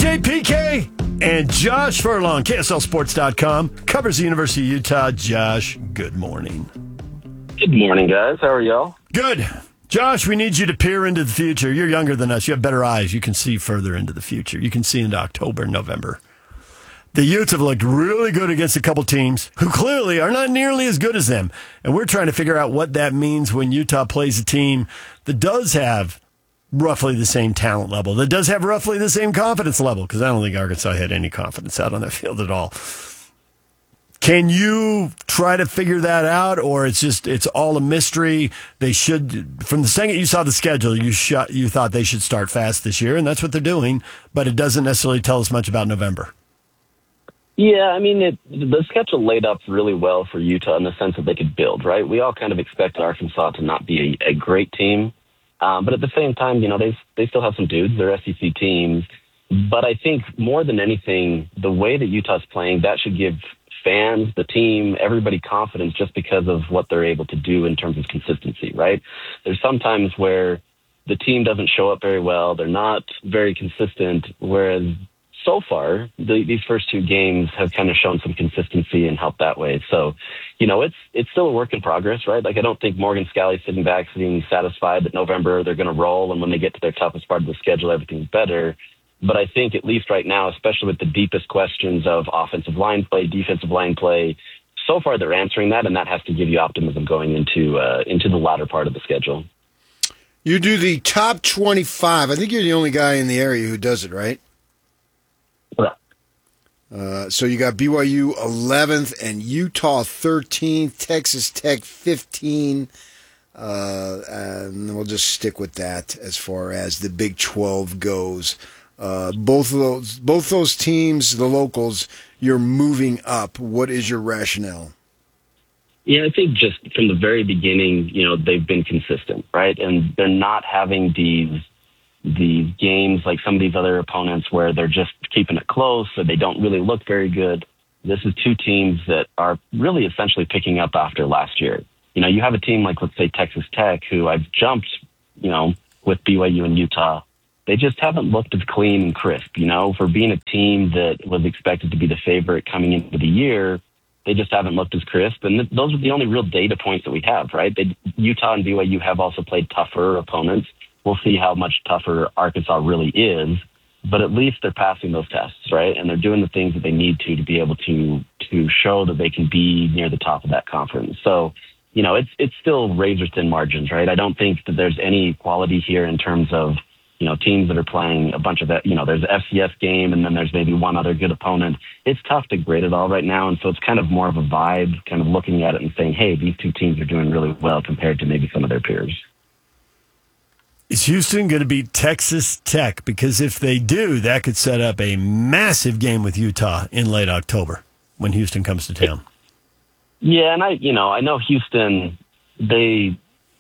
PK and Josh Furlong, KSLSports.com, covers the University of Utah. Josh, good morning. Good morning, guys. How are y'all? Good. Josh, we need you to peer into the future. You're younger than us. You have better eyes. You can see further into the future. You can see into October, November. The Utes have looked really good against a couple teams who clearly are not nearly as good as them. And we're trying to figure out what that means when Utah plays a team that does have roughly the same talent level, that does have roughly the same confidence level, because I don't think Arkansas had any confidence out on that field at all. Can you try to figure that out, or it's all a mystery? They should, from the second you saw the schedule, you thought they should start fast this year, and that's what they're doing, but it doesn't necessarily tell us much about November. Yeah, I mean, the schedule laid up really well for Utah in the sense that they could build, right? We all kind of expected Arkansas to not be a great team. But at the same time, you know, they still have some dudes. They're SEC teams. But I think more than anything, the way that Utah's playing, that should give fans, the team, everybody confidence just because of what they're able to do in terms of consistency, right? There's some times where the team doesn't show up very well. They're not very consistent, whereas so far, these first two games have kind of shown some consistency and helped that way. So, you know, it's still a work in progress, right? Like, I don't think Morgan Scalley's sitting back being satisfied that November they're going to roll, and when they get to their toughest part of the schedule, everything's better. But I think at least right now, especially with the deepest questions of offensive line play, defensive line play, so far they're answering that, and that has to give you optimism going into the latter part of the schedule. You do the top 25. I think you're the only guy in the area who does it, right? So you got BYU 11th and Utah 13th, Texas Tech 15, and we'll just stick with that as far as the Big 12 goes. Both those teams, the locals, you're moving up. What is your rationale? Yeah, I think just from the very beginning, you know, they've been consistent, right? And they're not having these games like some of these other opponents where they're just keeping it close or they don't really look very good. This is two teams that are really essentially picking up after last year. You know, you have a team like, let's say, Texas Tech, who I've jumped, you know, with BYU and Utah. They just haven't looked as clean and crisp, you know, for being a team that was expected to be the favorite coming into the year. They just haven't looked as crisp. And those are the only real data points that we have, right? Utah and BYU have also played tougher opponents. We'll see how much tougher Arkansas really is, but at least they're passing those tests, right? And they're doing the things that they need to be able to show that they can be near the top of that conference. So, you know, it's still razor-thin margins, right? I don't think that there's any equality here in terms of, you know, teams that are playing a bunch of that. You know, there's an FCS game, and then there's maybe one other good opponent. It's tough to grade it all right now, and so it's kind of more of a vibe, kind of looking at it and saying, hey, these two teams are doing really well compared to maybe some of their peers. Is Houston going to beat Texas Tech? Because if they do, that could set up a massive game with Utah in late October when Houston comes to town. Yeah, and I know Houston, they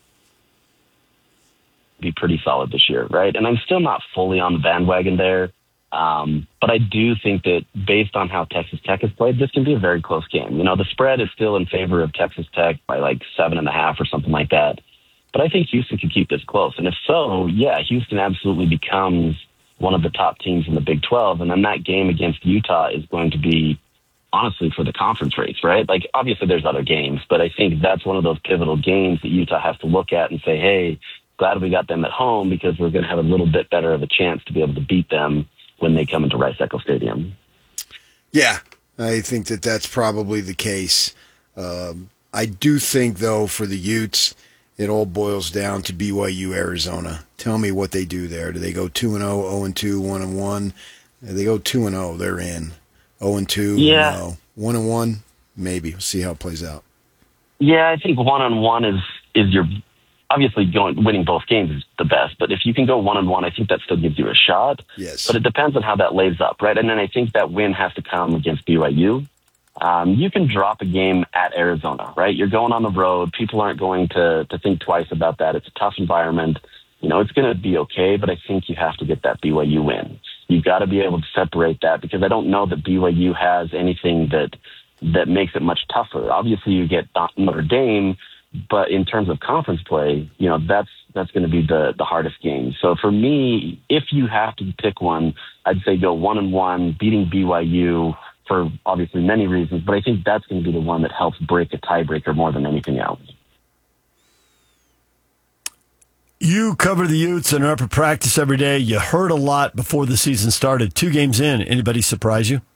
be pretty solid this year, right? And I'm still not fully on the bandwagon there. But I do think that based on how Texas Tech has played, this can be a very close game. You know, the spread is still in favor of Texas Tech by like 7.5 or something like that. But I think Houston can keep this close. And if so, yeah, Houston absolutely becomes one of the top teams in the Big 12. And then that game against Utah is going to be, honestly, for the conference race, right? Like, obviously there's other games, but I think that's one of those pivotal games that Utah has to look at and say, hey, glad we got them at home because we're going to have a little bit better of a chance to be able to beat them when they come into Rice-Eccles Stadium. Yeah, I think that's probably the case. I do think, though, for the Utes, it all boils down to BYU, Arizona. Tell me what they do there. Do they go 2-0, 0-2, 1-1? They go 2-0, they're in. 0-2, yeah. No. 1-1, maybe. We'll see how it plays out. Yeah, I think 1-1 is your obviously winning both games is the best. But if you can go 1-1, I think that still gives you a shot. Yes. But it depends on how that lays up, right? And then I think that win has to come against BYU. You can drop a game at Arizona, right? You're going on the road. People aren't going to think twice about that. It's a tough environment. You know, it's going to be okay, but I think you have to get that BYU win. You've got to be able to separate that because I don't know that BYU has anything that makes it much tougher. Obviously, you get Notre Dame, But in terms of conference play, that's going to be the hardest game. So for me, if you have to pick one, I'd say go 1-1, beating BYU for obviously many reasons. But I think that's going to be the one that helps break a tiebreaker more than anything else. You cover the Utes and are up at practice every day. You heard a lot before the season started. 2 games in, anybody surprise you?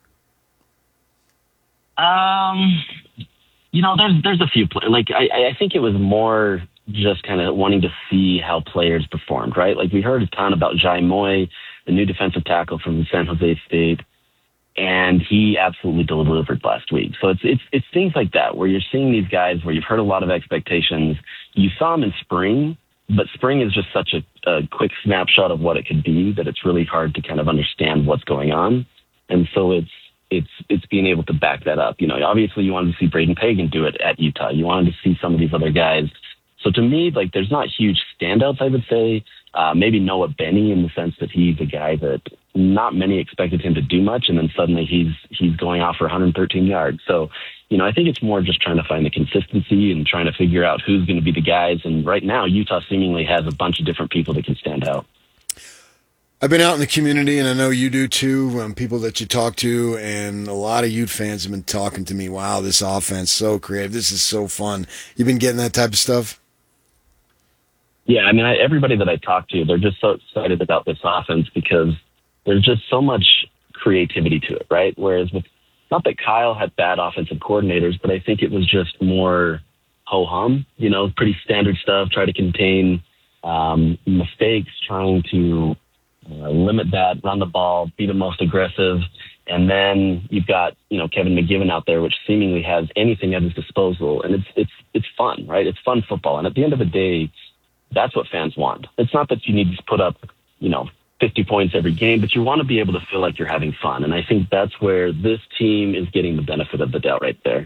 There's a few players. I think it was more just kind of wanting to see how players performed, right? Like we heard a ton about Jai Moy, the new defensive tackle from San Jose State, and he absolutely delivered last week. So it's things like that where you're seeing these guys where you've heard a lot of expectations. You saw them in spring, but spring is just such a quick snapshot of what it could be that it's really hard to kind of understand what's going on. And so it's being able to back that up. Obviously you wanted to see Braden Pagan do it at Utah. You wanted to see some of these other guys. So to me, there's not huge standouts, I would say. Maybe Noah Benny in the sense that he's a guy that not many expected him to do much, and then suddenly he's going off for 113 yards. So, I think it's more just trying to find the consistency and trying to figure out who's going to be the guys. And right now, Utah seemingly has a bunch of different people that can stand out. I've been out in the community, and I know you do too, people that you talk to, and a lot of Ute fans have been talking to me, wow, this offense, so creative, this is so fun. You've been getting that type of stuff? Yeah, everybody that I talk to, they're just so excited about this offense because there's just so much creativity to it, right? Whereas not that Kyle had bad offensive coordinators, but I think it was just more ho-hum, pretty standard stuff, try to contain mistakes, trying to limit that, run the ball, be the most aggressive. And then you've got, Kevin McGivern out there, which seemingly has anything at his disposal. And it's fun, right? It's fun football. And at the end of the day, that's what fans want. It's not that you need to put up, 50 points every game, but you want to be able to feel like you're having fun. And I think that's where this team is getting the benefit of the doubt right there.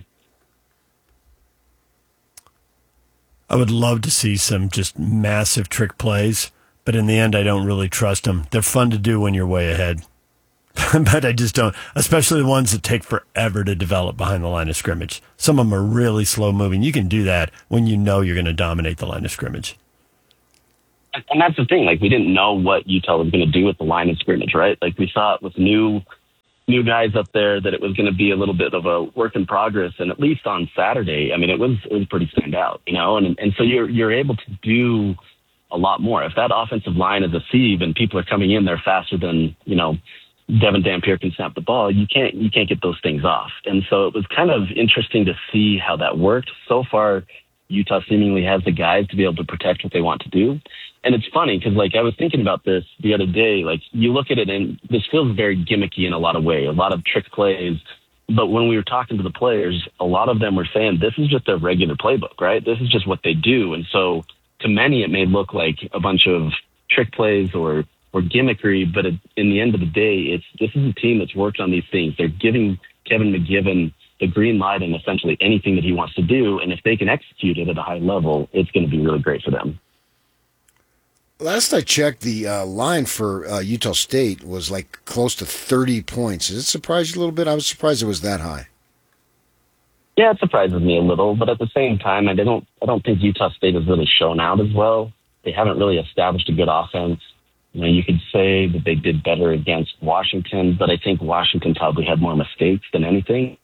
I would love to see some just massive trick plays, but in the end, I don't really trust them. They're fun to do when you're way ahead, but I just don't, especially the ones that take forever to develop behind the line of scrimmage. Some of them are really slow moving. You can do that when you know you're going to dominate the line of scrimmage. And that's the thing. We didn't know what Utah was going to do with the line of scrimmage, right? We thought with new guys up there that it was going to be a little bit of a work in progress. And at least on Saturday, it was pretty standout, and so you're able to do a lot more. If that offensive line is a sieve and people are coming in there faster than, Devin Dampier can snap the ball, you can't get those things off. And so it was kind of interesting to see how that worked. So far, Utah seemingly has the guys to be able to protect what they want to do. And it's funny because, I was thinking about this the other day. You look at it, and this feels very gimmicky in a lot of ways, a lot of trick plays. But when we were talking to the players, a lot of them were saying this is just a regular playbook, right? This is just what they do. And so to many, it may look like a bunch of trick plays or gimmickry, but in the end of the day, this is a team that's worked on these things. They're giving Kevin McGivern the green light in essentially anything that he wants to do. And if they can execute it at a high level, it's going to be really great for them. Last I checked, the line for Utah State was close to 30 points. Does it surprise you a little bit? I was surprised it was that high. Yeah, it surprises me a little, but at the same time, I don't think Utah State has really shown out as well. They haven't really established a good offense. You could say that they did better against Washington, but I think Washington probably had more mistakes than anything.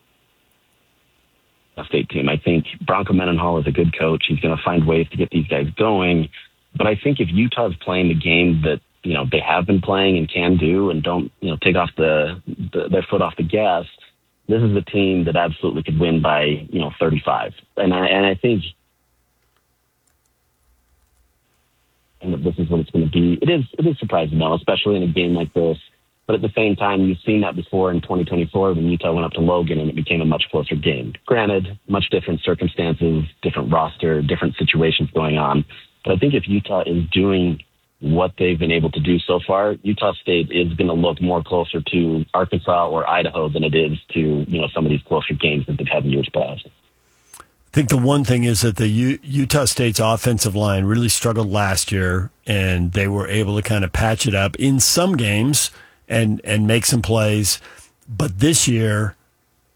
A state team. I think Bronco Mendenhall is a good coach. He's going to find ways to get these guys going. But I think if Utah is playing the game that, they have been playing and can do and don't, take off their foot off the gas, this is a team that absolutely could win by, 35. And I think this is what it's going to be. It is surprising, though, especially in a game like this. But at the same time, you've seen that before in 2024 when Utah went up to Logan and it became a much closer game. Granted, much different circumstances, different roster, different situations going on. But I think if Utah is doing what they've been able to do so far, Utah State is going to look more closer to Arkansas or Idaho than it is to, some of these closer games that they've had in years past. I think the one thing is that the Utah State's offensive line really struggled last year, and they were able to kind of patch it up in some games and make some plays. But this year,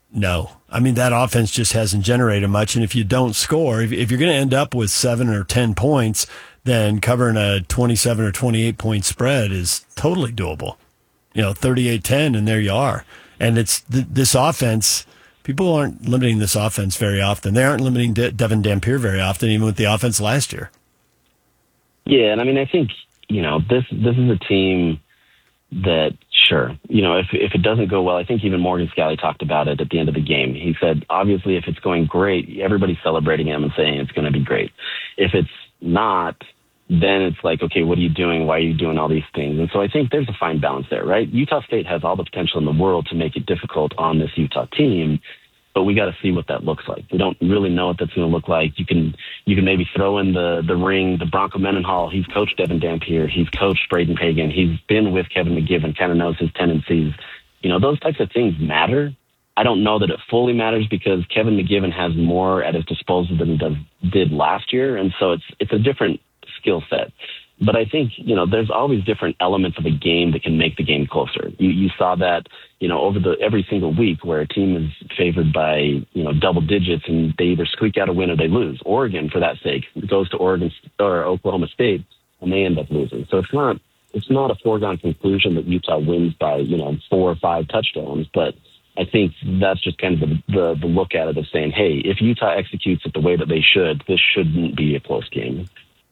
No. I mean, that offense just hasn't generated much. And if you don't score, if you're going to end up with 7 or 10 points, then covering a 27 or 28 point spread is totally doable. 38-10, and there you are. And it's this offense. People aren't limiting this offense very often. They aren't limiting Devin Dampier very often, even with the offense last year. Yeah, and I mean, I think, this is a team that, sure, if it doesn't go well, I think even Morgan Scalley talked about it at the end of the game. He said, obviously, if it's going great, everybody's celebrating him and saying it's going to be great. If it's not, then it's like, okay, what are you doing? Why are you doing all these things? And so I think there's a fine balance there, right? Utah State has all the potential in the world to make it difficult on this Utah team, but we got to see what that looks like. We don't really know what that's going to look like. You can maybe throw in the ring, the Bronco Mendenhall. He's coached Devin Dampier. He's coached Braden Pagan. He's been with Kevin McGivern, kind of knows his tendencies. Those types of things matter. I don't know that it fully matters because Kevin McGivern has more at his disposal than he did last year, and so it's a different skill set. But I think, there's always different elements of a game that can make the game closer. You saw that, over every single week where a team is favored by, double digits and they either squeak out a win or they lose. Oregon, for that sake, goes to Oregon or Oklahoma State and they end up losing. So it's not a foregone conclusion that Utah wins by, 4 or 5 touchdowns, but I think that's just kind of the look at it of saying, hey, if Utah executes it the way that they should, this shouldn't be a close game.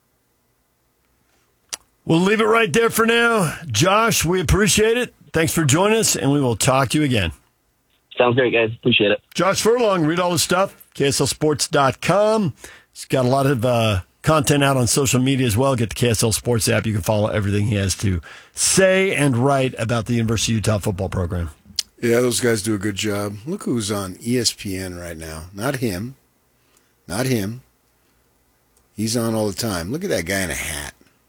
We'll leave it right there for now. Josh, we appreciate it. Thanks for joining us, and we will talk to you again. Sounds great, guys. Appreciate it. Josh Furlong, read all the stuff, KSLSports.com. He's got a lot of content out on social media as well. Get the KSL Sports app. You can follow everything he has to say and write about the University of Utah football program. Yeah, those guys do a good job. Look who's on ESPN right now. Not him. Not him. He's on all the time. Look at that guy in a hat.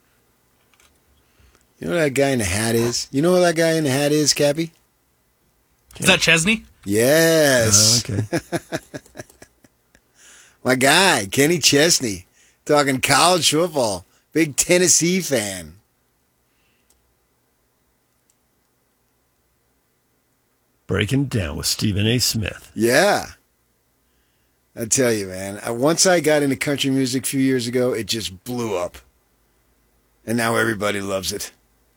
You know what that guy in the hat is? You know what that guy in the hat is, Cappy? Is that Chesney? Yes. Okay. My guy, Kenny Chesney, talking college football. Big Tennessee fan. Breaking it down with Stephen A. Smith. Yeah. I tell you, man, once I got into country music a few years ago, it just blew up. And now everybody loves it.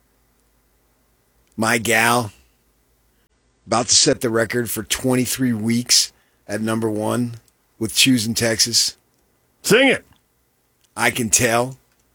My gal, about to set the record for 23 weeks at number 1 with Choosing Texas. Sing it. I Can Tell.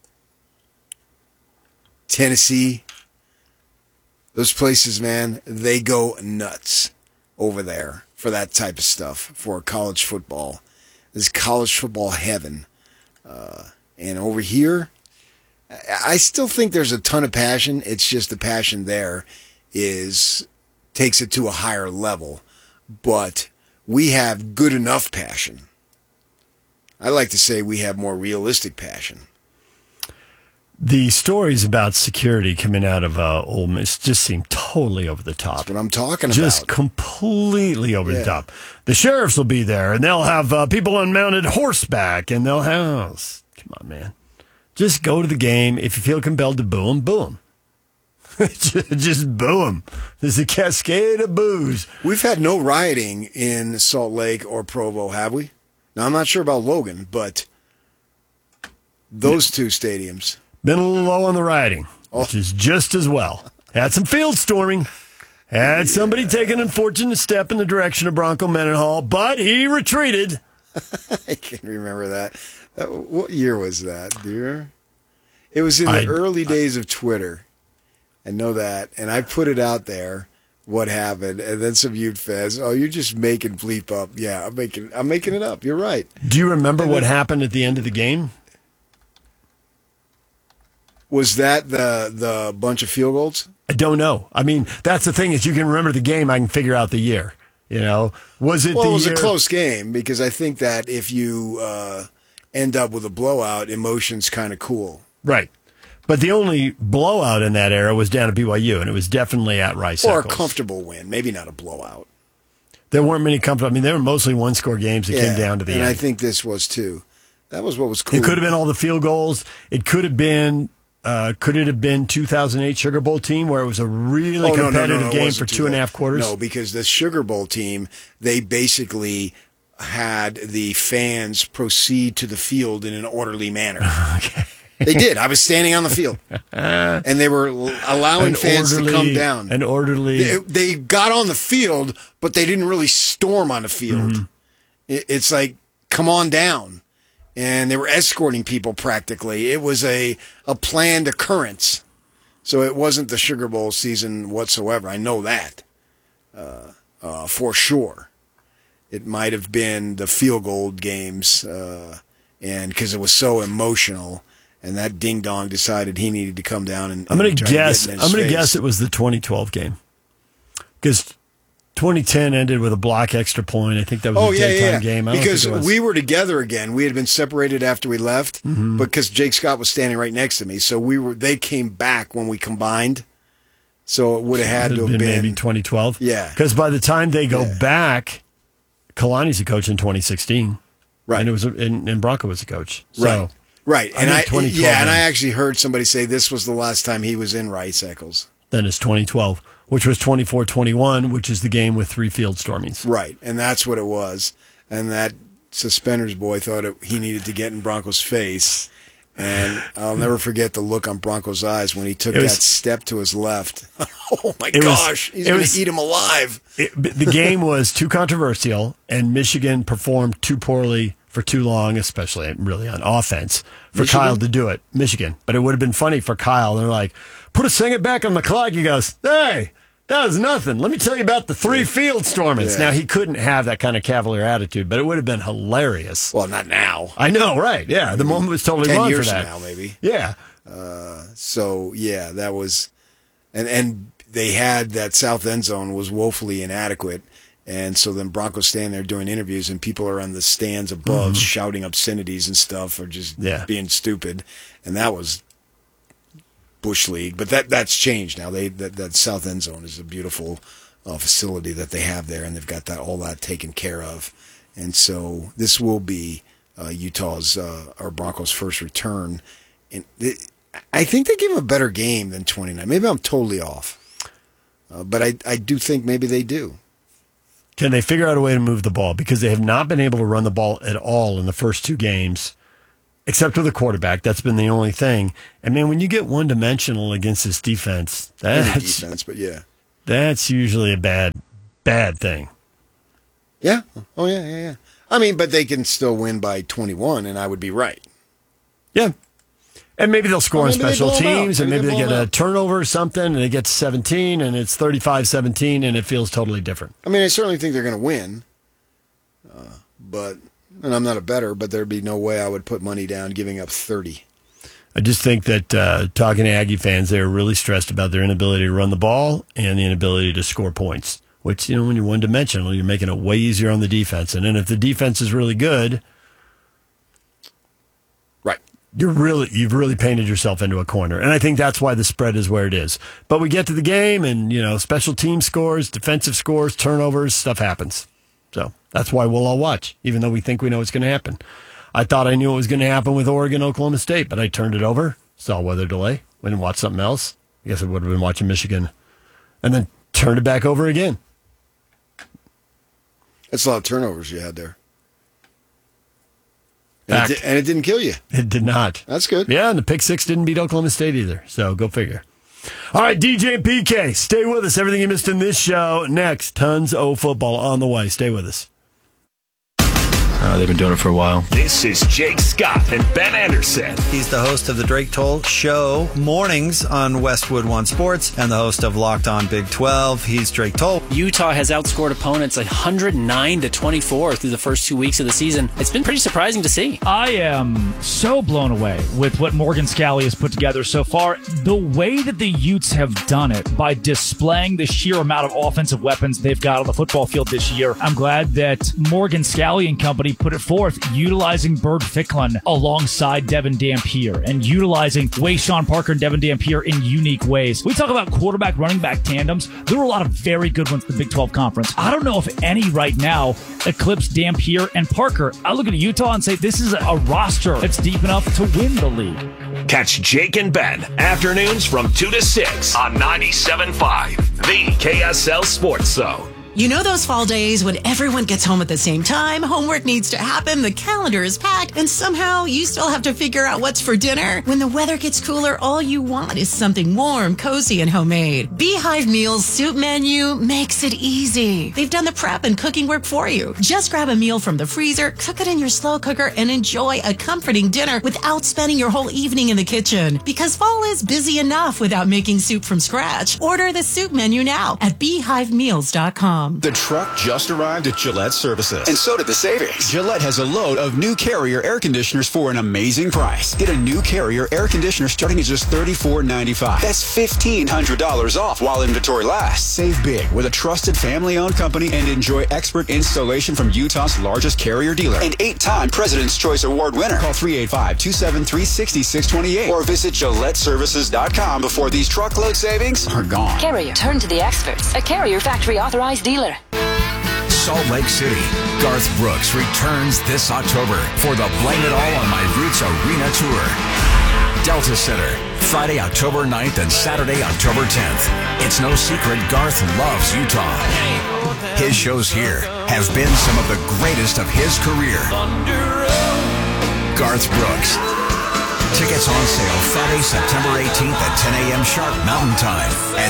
Tennessee. Those places, man, they go nuts over there for that type of stuff, for college football. This is college football heaven. And over here, I still think there's a ton of passion. It's just the passion there takes it to a higher level. But we have good enough passion. I like to say we have more realistic passion. The stories about security coming out of Ole Miss just seem totally over the top. That's what I'm talking about. Just completely over the top. The sheriffs will be there, and they'll have people on mounted horseback, and they'll have... Come on, man. Just go to the game. If you feel compelled to boo them, boo them. Just boo them. There's a cascade of boos. We've had no rioting in Salt Lake or Provo, have we? Now, I'm not sure about Logan, but those two stadiums. Been a little low on the rioting, which is just as well. Had some field storming. Had somebody take an unfortunate step in the direction of Bronco Mendenhall, but he retreated. I can remember that. What year was that, dear? It was in the early days of Twitter. I know that. And I put it out there, what happened. And then some Ute fans, oh, you're just making bleep up. Yeah, I'm making it up. You're right. Do you remember what happened at the end of the game? Was that the bunch of field goals? I don't know. I mean, that's the thing is you can remember the game. I can figure out the year. You know, was it? Well, the it was year? A close game because I think that if you end up with a blowout, emotions kind of cool. Right. But the only blowout in that era was down at BYU, and it was definitely at Rice. Or Eccles. a comfortable win, maybe not a blowout. There weren't many comfortable. I mean, they were mostly one-score games that came down to the end. And I think this was too. That was what was cool. It could have been all the field goals. It could have been could it have been 2008 Sugar Bowl team where it was a really competitive game for 2.5 quarters? No, because the Sugar Bowl team, they basically had the fans proceed to the field in an orderly manner. Okay. They did. I was standing on the field, and they were allowing fans to come down. An orderly. They got on the field, but they didn't really storm on the field. Mm-hmm. It's like, come on down. And they were escorting people practically. It was a planned occurrence. So it wasn't the Sugar Bowl season whatsoever. I know that for sure. It might have been the field goal games, and because it was so emotional, and that ding dong decided he needed to come down and. I'm going to guess. I'm going to guess it was the 2012 game, because 2010 ended with a block extra point. I think that was a daytime game. Because we were together again. We had been separated after we left, Mm-hmm. because Jake Scott was standing right next to me. So they came back when we combined. So it would have had to have been maybe 2012. Yeah. Because by the time they go back, Kalani's a coach in 2016. Right. And it was and Bronco was a coach. So, right. And I actually heard somebody say this was the last time he was in Rice Eccles. Then it's 2012, which was 24-21, which is the game with 3 field stormings. Right. And that's what it was. And that suspenders boy thought he needed to get in Bronco's face. And I'll never forget the look on Bronco's eyes when he took that step to his left. Oh, my gosh. He's going to eat him alive. The game was too controversial, and Michigan performed too poorly for too long, especially really on offense, for Michigan? Kyle to do it. Michigan. But it would have been funny for Kyle. They're like, sing it back on the clock. He goes, hey, that was nothing. Let me tell you about the 3 field stormings. Yeah. Now, he couldn't have that kind of cavalier attitude, but it would have been hilarious. Well, not now. I know, right? Yeah, the moment was totally 10 wrong years for that. from now, maybe. Yeah. So, yeah, that was... And they had that south end zone was woefully inadequate. And so then Broncos stand there doing interviews, and people are on the stands above shouting obscenities and stuff, or just being stupid. And that was Bush League. But that's changed now. That south end zone is a beautiful facility that they have there, and they've got all that taken care of. And so this will be Utah's or Broncos' first return. And I think they give them a better game than 29. Maybe I'm totally off. But I do think maybe they do. Can they figure out a way to move the ball? Because they have not been able to run the ball at all in the first 2 games, except with the quarterback. That's been the only thing. And, man, when you get one-dimensional against this defense, that's usually a bad thing. Yeah. Oh, yeah. I mean, but they can still win by 21, and I would be right. Yeah. And maybe they'll score on special teams, and maybe they get a turnover or something, and they get to 17, and it's 35-17, and it feels totally different. I mean, I certainly think they're going to win. And I'm not a bettor, but there'd be no way I would put money down giving up 30. I just think that talking to Aggie fans, they're really stressed about their inability to run the ball and the inability to score points, which, when you're one-dimensional, you're making it way easier on the defense. And then if the defense is really good, right, you've really painted yourself into a corner. And I think that's why the spread is where it is. But we get to the game, and, special team scores, defensive scores, turnovers, stuff happens. So that's why we'll all watch, even though we think we know what's going to happen. I thought I knew what was going to happen with Oregon, Oklahoma State, but I turned it over, saw weather delay, went and watched something else. I guess I would have been watching Michigan, and then turned it back over again. That's a lot of turnovers you had there. And it didn't kill you. It did not. That's good. Yeah, and the pick 6 didn't beat Oklahoma State either, so go figure. All right, DJ and PK, stay with us. Everything you missed in this show next. Tons of football on the way. Stay with us. They've been doing it for a while. This is Jake Scott and Ben Anderson. He's the host of the Drake Toll Show mornings on Westwood One Sports and the host of Locked On Big 12. He's Drake Toll. Utah has outscored opponents 109-24 through the first 2 weeks of the season. It's been pretty surprising to see. I am so blown away with what Morgan Scalley has put together so far. The way that the Utes have done it by displaying the sheer amount of offensive weapons they've got on the football field this year. I'm glad that Morgan Scalley and company put it forth, utilizing Bird Ficklin alongside Devin Dampier and utilizing Wayshawn Parker and Devin Dampier in unique ways. We talk about quarterback running back tandems. There were a lot of very good ones in the Big 12 Conference. I don't know if any right now eclipse Dampier and Parker. I look at Utah and say this is a roster that's deep enough to win the league. Catch Jake and Ben afternoons from 2 to 6 on 97.5, the KSL Sports Zone. You know those fall days when everyone gets home at the same time, homework needs to happen, the calendar is packed, and somehow you still have to figure out what's for dinner? When the weather gets cooler, all you want is something warm, cozy, and homemade. Beehive Meals Soup Menu makes it easy. They've done the prep and cooking work for you. Just grab a meal from the freezer, cook it in your slow cooker, and enjoy a comforting dinner without spending your whole evening in the kitchen. Because fall is busy enough without making soup from scratch. Order the soup menu now at beehivemeals.com. The truck just arrived at Gillette Services. And so did the savings. Gillette has a load of new Carrier air conditioners for an amazing price. Get a new Carrier air conditioner starting at just $34.95. That's $1,500 off while inventory lasts. Save big with a trusted family-owned company and enjoy expert installation from Utah's largest Carrier dealer and 8-time President's Choice Award winner. Call 385-273-6628 or visit GilletteServices.com before these truckload savings are gone. Carrier, turn to the experts. A Carrier factory authorized dealer. Salt Lake City. Garth Brooks returns this October for the Blame It All on My Roots Arena Tour. Delta Center, Friday, October 9th and Saturday, October 10th. It's no secret Garth loves Utah. His shows here have been some of the greatest of his career. Garth Brooks. Tickets on sale Friday, September 18th at 10 a.m. sharp Mountain Time at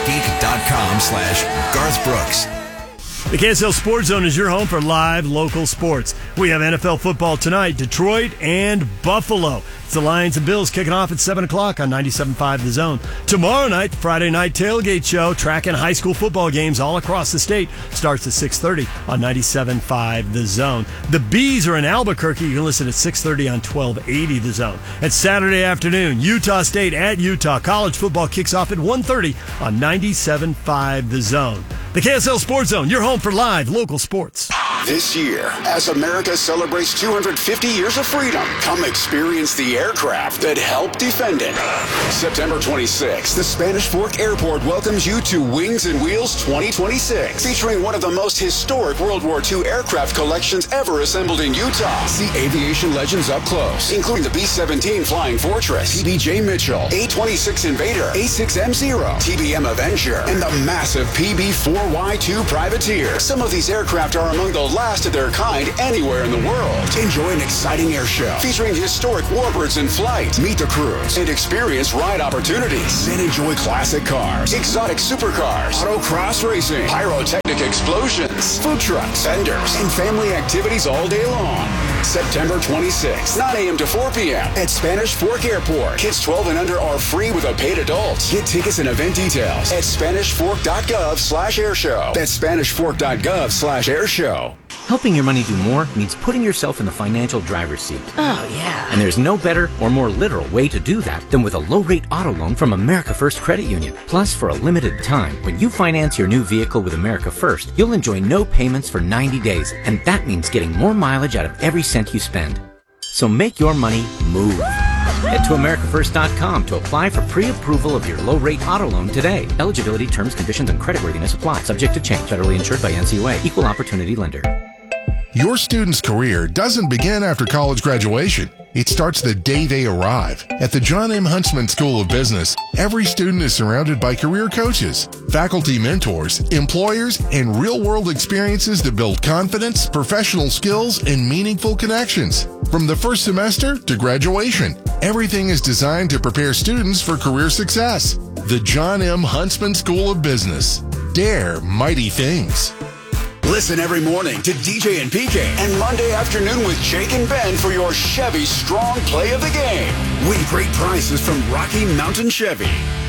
SeatGeek.com/Garth Brooks. The KSL Sports Zone is your home for live local sports. We have NFL football tonight, Detroit and Buffalo. It's the Lions and Bills kicking off at 7 o'clock on 97.5 The Zone. Tomorrow night, Friday night tailgate show, tracking high school football games all across the state. Starts at 6:30 on 97.5 The Zone. The Bees are in Albuquerque. You can listen at 6:30 on 1280 The Zone. And Saturday afternoon, Utah State at Utah. College football kicks off at 1:30 on 97.5 The Zone. The KSL Sports Zone, your home for live local sports. This year, as America celebrates 250 years of freedom, come experience the aircraft that helped defend it. September 26th, the Spanish Fork Airport welcomes you to Wings and Wheels 2026, featuring one of the most historic World War II aircraft collections ever assembled in Utah. See aviation legends up close, including the B-17 Flying Fortress, PBJ Mitchell, A-26 Invader, A-6M0, TBM Avenger, and the massive PB-4Y2 Privateer. Some of these aircraft are among the last of their kind anywhere in the world. Enjoy an exciting air show featuring historic warbirds in flight. Meet the crews and experience ride opportunities. Then enjoy classic cars, exotic supercars, autocross racing, pyrotechnic explosions, food trucks, vendors, and family activities all day long. September 26th, 9 a.m. to 4 p.m. at Spanish Fork Airport. Kids 12 and under are free with a paid adult. Get tickets and event details at SpanishFork.gov/airshow. That's SpanishFork.gov/airshow. Helping your money do more means putting yourself in the financial driver's seat. Oh, yeah. And there's no better or more literal way to do that than with a low-rate auto loan from America First Credit Union. Plus, for a limited time, when you finance your new vehicle with America First, you'll enjoy no payments for 90 days. And that means getting more mileage out of every cent you spend. So make your money move. Head to AmericaFirst.com to apply for pre-approval of your low-rate auto loan today. Eligibility, terms, conditions, and creditworthiness apply. Subject to change. Federally insured by NCUA. Equal opportunity lender. Your student's career doesn't begin after college graduation. It starts the day they arrive. At the John M. Huntsman School of Business, every student is surrounded by career coaches, faculty mentors, employers, and real-world experiences that build confidence, professional skills, and meaningful connections. From the first semester to graduation, everything is designed to prepare students for career success. The John M. Huntsman School of Business. Dare mighty things. Listen every morning to DJ and PK and Monday afternoon with Jake and Ben for your Chevy Strong Play of the Game. Win great prizes from Rocky Mountain Chevy.